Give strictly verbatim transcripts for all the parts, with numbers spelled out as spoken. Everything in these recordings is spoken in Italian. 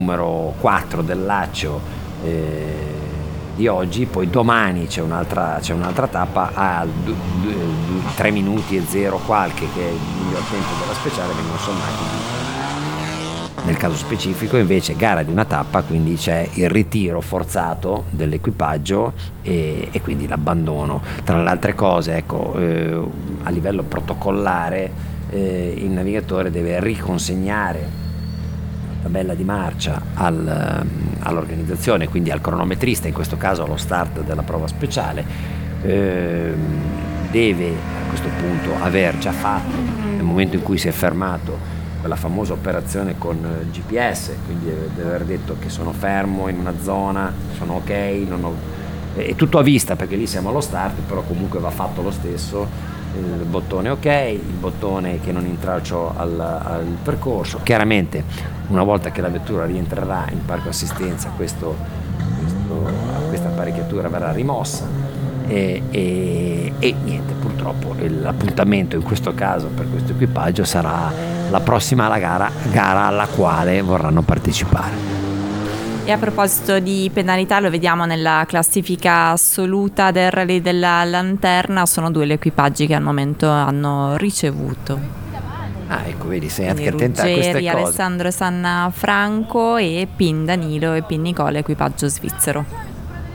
numero quattro del Lacio eh, di oggi. Poi domani c'è un'altra, c'è un'altra tappa a tre minuti e zero qualche, che è il miglior tempo della speciale, vengono sommati. Nel caso specifico invece gara di una tappa, quindi c'è il ritiro forzato dell'equipaggio e, e quindi l'abbandono. Tra le altre cose, ecco, eh, a livello protocollare eh, il navigatore deve riconsegnare la tabella di marcia al, all'organizzazione, quindi al cronometrista, in questo caso allo start della prova speciale. Eh, deve a questo punto aver già fatto, nel momento in cui si è fermato, quella famosa operazione con il G P S, quindi deve aver detto che sono fermo in una zona, sono ok, non ho... è tutto a vista perché lì siamo allo start, però comunque va fatto lo stesso, il bottone ok, il bottone che non intralcio al, al percorso. Chiaramente una volta che la vettura rientrerà in parco assistenza, questo, questo, questa apparecchiatura verrà rimossa. E, e, e niente, purtroppo l'appuntamento in questo caso per questo equipaggio sarà la prossima alla gara, gara alla quale vorranno partecipare. E a proposito di penalità, lo vediamo nella classifica assoluta del Rally della Lanterna, sono due gli equipaggi che al momento hanno ricevuto. Ah, ecco, vedi, sei Quindi anche attenta a queste cose. Alessandro Sannafranco e Pin Danilo e Pin Nicola, equipaggio svizzero.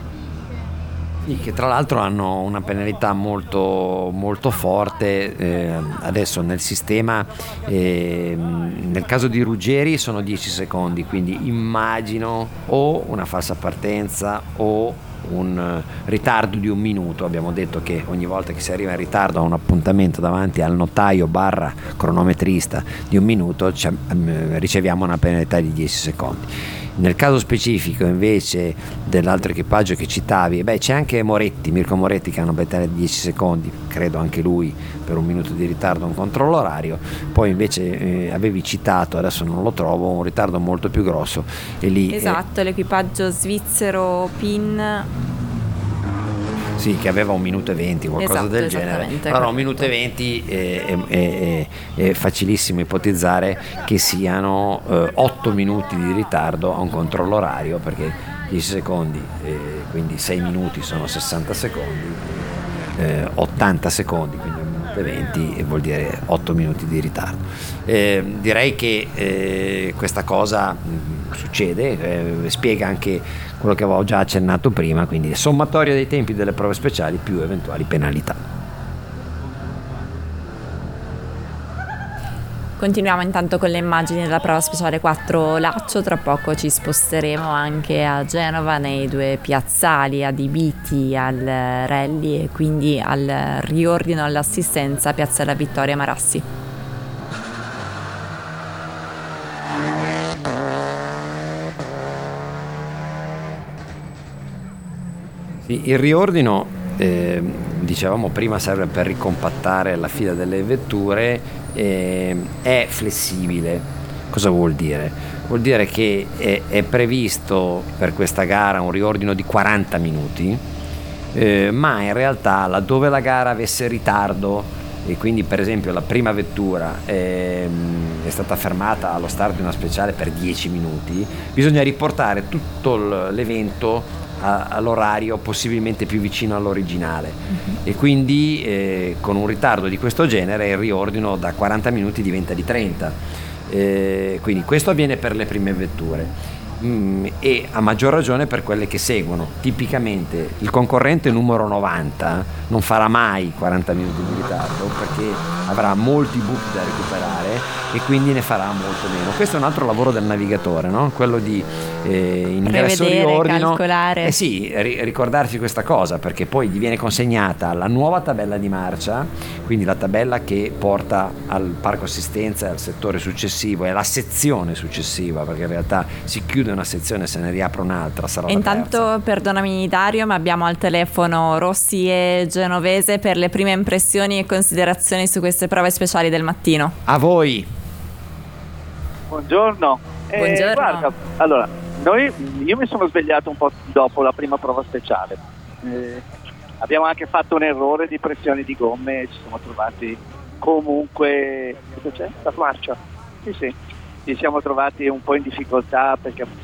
Sì, che tra l'altro hanno una penalità molto, molto forte eh, adesso nel sistema. Eh, nel caso di Ruggeri sono dieci secondi, quindi immagino o una falsa partenza o un ritardo di un minuto. Abbiamo detto che ogni volta che si arriva in ritardo a un appuntamento davanti al notaio barra cronometrista di un minuto riceviamo una penalità di dieci secondi. Nel caso specifico invece dell'altro equipaggio che citavi, beh, c'è anche Moretti, Mirko Moretti, che ha una penalità di dieci secondi, credo anche lui per un minuto di ritardo a un controllo orario. Poi invece eh, avevi citato, adesso non lo trovo, un ritardo molto più grosso e lì esatto, eh, l'equipaggio svizzero Pin, sì, che aveva un minuto e venti, qualcosa esatto, del genere. Allora, un minuto e venti è, è, è, è facilissimo ipotizzare che siano eh, otto minuti di ritardo a un controllo orario, perché dieci secondi, eh, quindi sei minuti sono sessanta secondi, eh, ottanta secondi, quindi un minuto e venti vuol dire otto minuti di ritardo. Eh, direi che eh, questa cosa mh, succede, eh, spiega anche quello che avevo già accennato prima, quindi sommatorio dei tempi delle prove speciali più eventuali penalità. Continuiamo intanto con le immagini della prova speciale quattro Lacio. Tra poco ci sposteremo anche a Genova, nei due piazzali adibiti al rally e quindi al riordino all'assistenza Piazza della Vittoria Marassi. Il riordino, eh, dicevamo prima, serve per ricompattare la fila delle vetture, eh, è flessibile. Cosa vuol dire? Vuol dire che è, è previsto per questa gara un riordino di quaranta minuti, eh, ma in realtà laddove la gara avesse ritardo e quindi per esempio la prima vettura eh, è stata fermata allo start di una speciale per dieci minuti, bisogna riportare tutto l'evento all'orario possibilmente più vicino all'originale, uh-huh. E quindi eh, con un ritardo di questo genere il riordino da quaranta minuti diventa di trenta, eh, quindi questo avviene per le prime vetture mm, e a maggior ragione per quelle che seguono. Tipicamente il concorrente numero novanta non farà mai quaranta minuti di ritardo perché avrà molti buchi da recuperare e quindi ne farà molto meno. Questo è un altro lavoro del navigatore, no? Quello di eh, in ingresso riordino, calcolare. Eh sì, ri- ricordarsi questa cosa, perché poi gli viene consegnata la nuova tabella di marcia, quindi la tabella che porta al parco assistenza e al settore successivo, e la sezione successiva, perché in realtà si chiude una sezione e se ne riapre un'altra, sarà intanto la terza. Perdonami Dario, ma abbiamo al telefono Rossi e Genovese per le prime impressioni e considerazioni su queste prove speciali del mattino. A voi. Buongiorno. Eh, Buongiorno. Guarda, allora, noi, io mi sono svegliato un po' dopo la prima prova speciale. Eh, abbiamo anche fatto un errore di pressione di gomme e ci siamo trovati comunque... Cosa c'è? La marcia? Sì, sì. Ci siamo trovati un po' in difficoltà perché